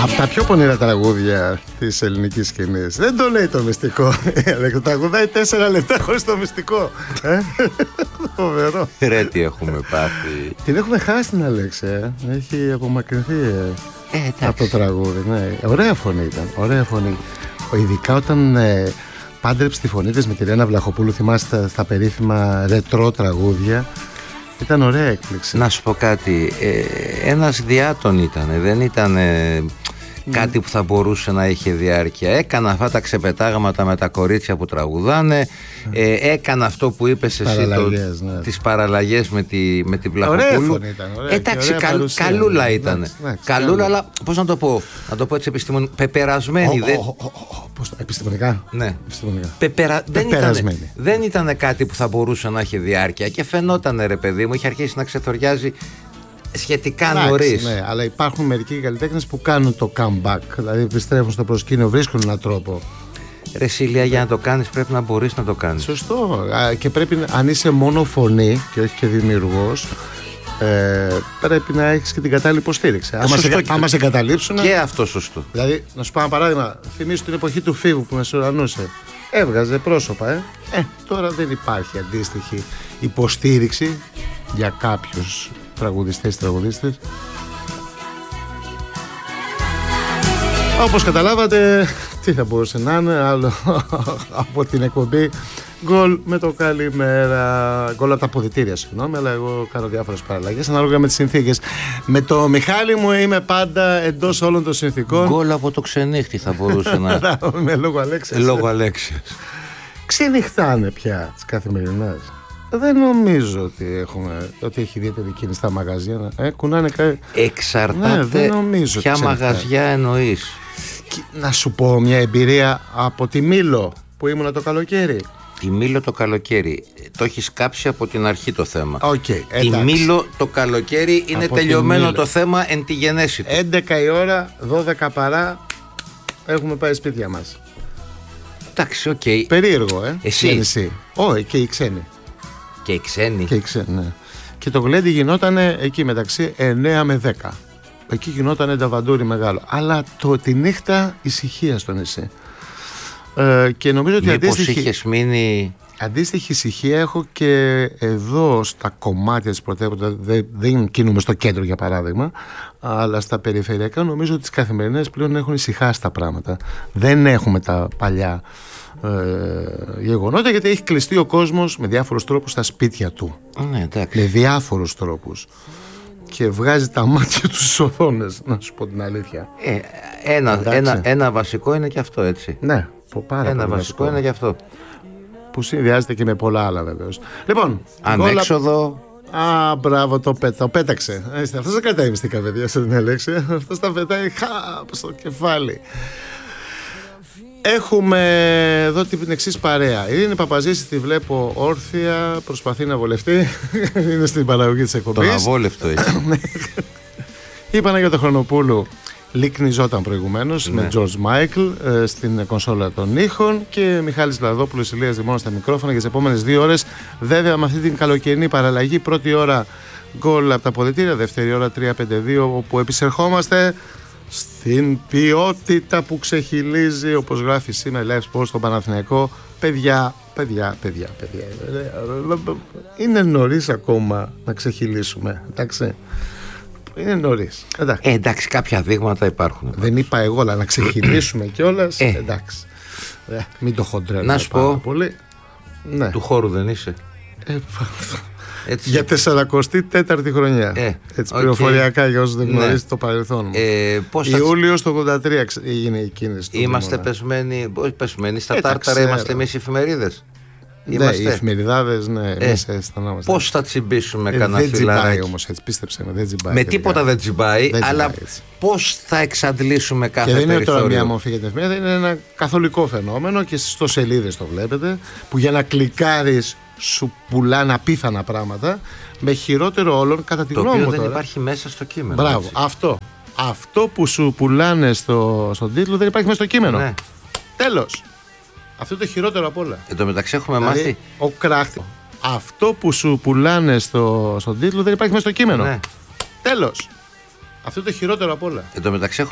Από τα πιο πονηρά τραγούδια της ελληνικής σκηνής. Δεν το λέει το μυστικό. Τραγουδάει 4 λεπτά χωρίς το μυστικό. Φοβερό. Ρε τι έχουμε πάθει. Την έχουμε χάσει την Αλέξη. Έχει απομακρυνθεί από το τραγούδι. Ναι. Ωραία φωνή ήταν. Ωραία φωνή. Ειδικά όταν πάντρεψε τη φωνή της με τη Ρένα Βλαχοπούλου. Θυμάστε στα περίφημα ρετρό τραγούδια. Ήταν ωραία έκπληξη. Να σου πω κάτι, ένας διάτων ήταν, δεν ήταν κάτι που θα μπορούσε να είχε διάρκεια. Έκανα αυτά τα ξεπετάγματα με τα κορίτσια που τραγουδάνε, έκανα αυτό που είπες εσύ, τις παραλλαγές με τη Βλαχοπούλου. Ωραία φωνή ήταν, εντάξει, καλούλα ήταν. Καλούλα, αλλά πώς να το πω έτσι πεπερασμένη. Πώς το επιστημονικά. Ναι. Πεπερασμένη. Δεν ήταν κάτι που θα μπορούσε να έχει διάρκεια και φαινόταν, ρε παιδί μου, είχε αρχίσει να ξεθοριάζει σχετικά νωρίς. Ναι, αλλά υπάρχουν μερικοί καλλιτέχνες που κάνουν το comeback, δηλαδή επιστρέφουν στο προσκήνιο, βρίσκουν έναν τρόπο. Ρε Σίλια, για να το κάνεις πρέπει να μπορείς να το κάνεις. Σωστό. Και πρέπει, αν είσαι μόνο φωνή και όχι και δημιουργός, πρέπει να έχεις και την κατάλληλη υποστήριξη. Άμα σε εγκαταλείψουν. Και αυτό σωστό. Δηλαδή, να σου πω ένα παράδειγμα. Θυμίσου την εποχή του Φίβου που μεσουρανούσε. Έβγαζε πρόσωπα. Τώρα δεν υπάρχει αντίστοιχη υποστήριξη για κάποιους τραγουδιστές. Όπως καταλάβατε, τι θα μπορούσε να είναι άλλο από την εκπομπή γκολ με το καλημέρα. Γκολ από τα αποδυτήρια, συγγνώμη, αλλά εγώ κάνω διάφορες παραλλαγές ανάλογα με τις συνθήκες. Με το Μιχάλη μου είμαι πάντα εντός όλων των συνθήκων. Γκολ από το ξενύχτη θα μπορούσε να. Με λόγο Αλέξης. Λόγω Αλέξης. Ξενυχτάνε πια τις καθημερινές. Δεν νομίζω ότι έχει ιδιαίτερη κίνηση στα μαγαζιά. Κουνάνε Εξαρτάται ποια μαγαζιά εννοείς. Να σου πω μια εμπειρία από τη Μήλο που ήμουνα το καλοκαίρι. Η Μήλο το καλοκαίρι. Το έχεις κάψει από την αρχή το θέμα. Η Μήλο το καλοκαίρι είναι από τελειωμένο το θέμα εν τη γενέση του. 11 η ώρα, 12 παρά έχουμε πάει σπίτια μας. Εντάξει, οκ. Περίεργο, Εσύ. Και οι ξένοι. Και οι ξένοι. Ναι. Και το γλέντι γινόταν εκεί μεταξύ 9 με 10. Εκεί γινόταν νταβαντούρι μεγάλο. Αλλά τη νύχτα ησυχία στο νησί. Και νομίζω ότι αντίστοιχη ησυχία έχω και εδώ στα κομμάτια της πρωτεύουσα. Δεν κινούμε στο κέντρο για παράδειγμα, αλλά στα περιφερειακά νομίζω ότι τις καθημερινές πλέον έχουν ησυχάσει τα πράγματα. Δεν έχουμε τα παλιά γεγονότα, γιατί έχει κλειστεί ο κόσμος με διάφορους τρόπους στα σπίτια του. Με διάφορους τρόπους. Και βγάζει τα μάτια του στις οθόνες, να σου πω την αλήθεια. Ένα βασικό είναι και αυτό, έτσι. Ναι, ένα βασικό είναι και αυτό. Που συνδυάζεται και με πολλά άλλα βεβαίως. Λοιπόν, ανέξοδο. Μπράβο, το πέταξε. Αυτός δεν κρατάει μυστικά, παιδιά, σε την Αλέξη. Αυτός τα πετάει στο κεφάλι. Έχουμε εδώ την εξής παρέα. Η Ειρήνη Παπαζήση τη βλέπω όρθια, προσπαθεί να βολευτεί. Είναι στην παραγωγή της εκπομπής. Τον αβόλευτο έχει. Η Παναγιώτα Χρονοπούλου λυκνιζόταν προηγουμένως με George Michael στην κονσόλα των ήχων και Μιχάλης Λαδόπουλος, Ηλίας Δημόνος στα μικρόφωνα για τις επόμενες 2 ώρες. Βέβαια με αυτή την καλοκαιρινή παραλλαγή, πρώτη ώρα γκολ από τα αποδυτήρια, δεύτερη ώρα 3-5-2, όπου επισερχόμαστε στην ποιότητα που ξεχυλίζει, όπως γράφει σήμερα Live Sports στον Παναθηναϊκό. Παιδιά, είναι νωρίς ακόμα να ξεχυλήσουμε, εντάξει. Είναι νωρίς. Εντάξει, κάποια δείγματα υπάρχουν. Δεν είπα εγώ, αλλά να ξεχυλήσουμε κιόλας. Εντάξει. Μην το χοντρέλω. Να σου πω, πολύ. Ναι. Του χώρου δεν είσαι. Έτσι. Για 44η χρονιά. Έτσι, πληροφοριακά για όσους δεν γνωρίζετε το παρελθόν μου. Ιούλιος το 83 έγινε η κίνηση. Είμαστε πεσμένοι στα τάρταρα, είμαστε εμείς οι εφημερίδες. Ναι, οι εφημεριδάδες, μέσα αισθανόμαστε. Πώς θα τσιμπήσουμε κανένα φιλαράκι? Δεν τσιμπάει όμως έτσι, πίστεψε με, δεν τσιμπάει. Με τίποτα δεν τσιμπάει, αλλά πώς θα εξαντλήσουμε κάθε περιθώριο? Και δεν είναι τώρα μια μορφή για την εφημερίδα, είναι ένα καθολικό φαινόμενο και στο σελίδες το βλέπετε, που για να κλικάρεις σου πουλάνε απίθανα πράγματα, με χειρότερο όλων κατά τη γνώμη μου. Το οποίο δεν υπάρχει μέσα στο κείμενο. Μπράβο, αυτό που σου πουλάνε στον τίτλο δεν υπάρχει μέσα στο κείμενο. Ναι. Τέλος. Αυτό είναι το χειρότερο απ' όλα. Εν τω μεταξύ έχουμε μάθει. Ο κράχτη. Αυτό που σου πουλάνε στον τίτλο δεν υπάρχει μέσα στο κείμενο. Ναι. Τέλος. Αυτό είναι το χειρότερο απ' όλα. Εν τω μεταξύ